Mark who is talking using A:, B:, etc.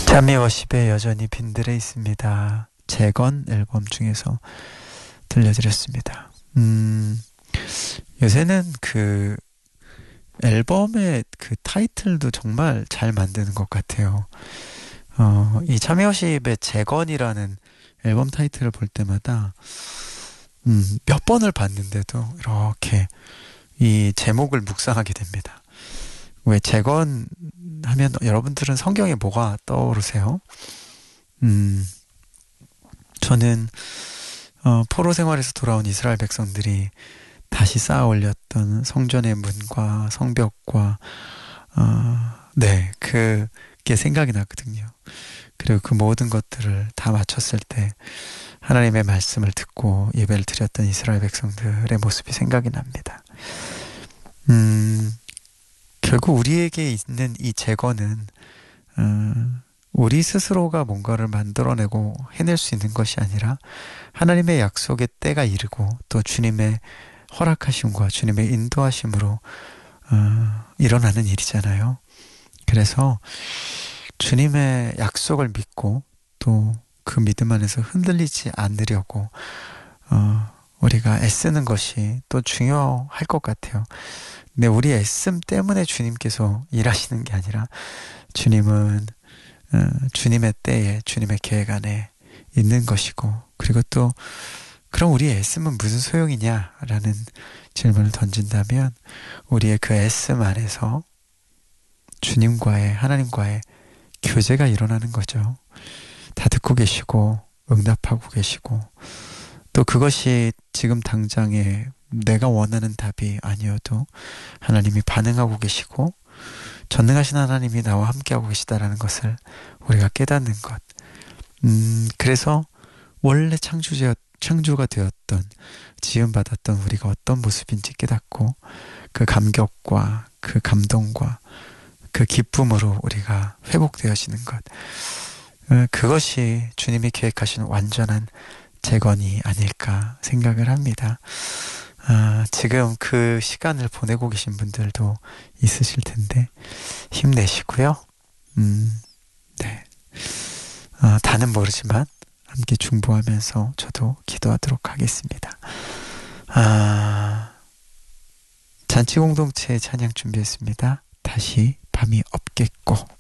A: 참여워십에 여전히 빈들에 있습니다. 재건 앨범 중에서 들려드렸습니다. 요새는 그 앨범의 그 타이틀도 정말 잘 만드는 것 같아요. 이 참여워십의 재건이라는 앨범 타이틀을 볼 때마다 몇 번을 봤는데도 이렇게 이 제목을 묵상하게 됩니다. 왜 재건 하면 여러분들은 성경에 뭐가 떠오르세요? 저는 포로 생활에서 돌아온 이스라엘 백성들이 다시 쌓아 올렸던 성전의 문과 성벽과 그게 생각이 나거든요. 그리고 그 모든 것들을 다 마쳤을 때 하나님의 말씀을 듣고 예배를 드렸던 이스라엘 백성들의 모습이 생각이 납니다. 결국 우리에게 있는 이 재건은 우리 스스로가 뭔가를 만들어내고 해낼 수 있는 것이 아니라 하나님의 약속의 때가 이르고 또 주님의 허락하심과 주님의 인도하심으로 일어나는 일이잖아요. 그래서 주님의 약속을 믿고 또 그 믿음 안에서 흔들리지 않으려고 우리가 애쓰는 것이 또 중요할 것 같아요. 근데 우리 애씀 때문에 주님께서 일하시는 게 아니라 주님은 주님의 때에 주님의 계획 안에 있는 것이고, 그리고 또 그럼 우리의 애씀은 무슨 소용이냐라는 질문을 던진다면 우리의 그 애씀 안에서 주님과의 하나님과의 교제가 일어나는 거죠. 다 듣고 계시고 응답하고 계시고, 또 그것이 지금 당장에 내가 원하는 답이 아니어도 하나님이 반응하고 계시고 전능하신 하나님이 나와 함께하고 계시다라는 것을 우리가 깨닫는 것. 그래서 원래 창조가 되었던, 지음받았던 우리가 어떤 모습인지 깨닫고 그 감격과 그 감동과 그 기쁨으로 우리가 회복되어지는 것. 그것이 주님이 계획하시는 완전한 재건이 아닐까 생각을 합니다. 지금 그 시간을 보내고 계신 분들도 있으실 텐데 힘내시고요. 네. 다는 모르지만 함께 중보하면서 저도 기도하도록 하겠습니다. 잔치공동체 찬양 준비했습니다. 다시 밤이 없겠고.